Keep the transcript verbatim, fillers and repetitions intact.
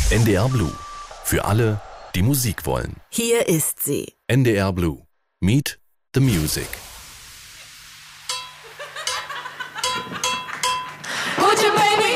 N D R Blue. Für alle, die Musik wollen. Hier ist sie. N D R Blue. Meet the Music.